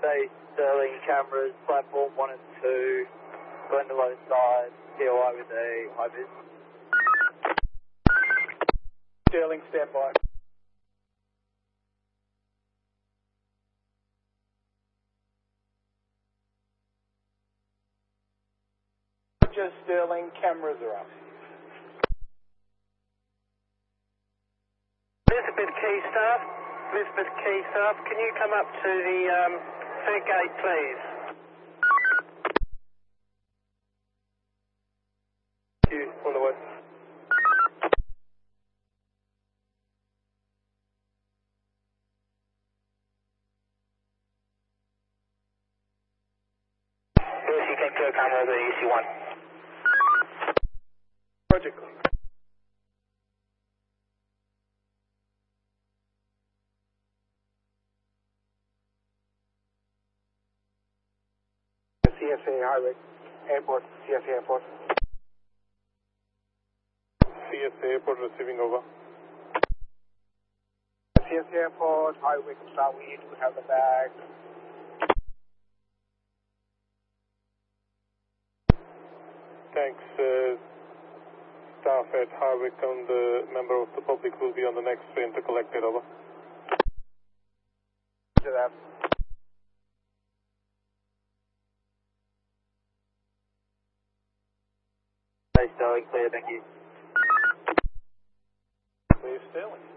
Base, Sterling, cameras, platform 1 and 2, Glendalough side, TOI with a high vis. Sterling, stand by. Just Sterling, cameras are up. Elizabeth Key staff, can you come up to the third gate, please? Thank you, on the way. Yes, you can clear camera over EC1. Project clear. CSA Highway, Airport, CSA Airport. CSA Airport receiving over. CSA Airport, Highway to start with, we have the bag. Thanks, staff at Harwick and the member of the public will be on the next train to collect it, over. To that. Base, Sterling, clear, thank you. Clear Sterling.